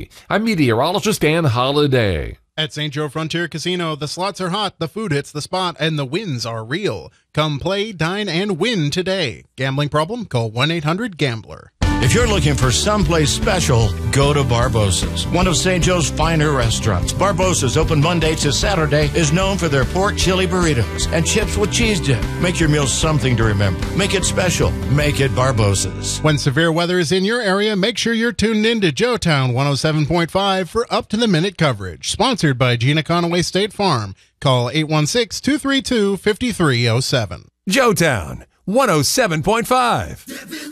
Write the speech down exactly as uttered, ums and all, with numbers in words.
me. I'm meteorologist Dan Holiday. At Saint Joe Frontier Casino, the slots are hot, the food hits the spot, and the wins are real. Come play, dine, and win today. Gambling problem? Call one eight hundred gambler. If you're looking for someplace special, go to Barbossa's, one of Saint Joe's finer restaurants. Barbossa's, open Monday to Saturday, is known for their pork chili burritos and chips with cheese dip. Make your meals something to remember. Make it special. Make it Barbossa's. When severe weather is in your area, make sure you're tuned in to Joetown one oh seven point five for up-to-the-minute coverage. Sponsored by Gina Conaway State Farm. Call eight one six, two three two, five three zero seven. Joetown one oh seven point five.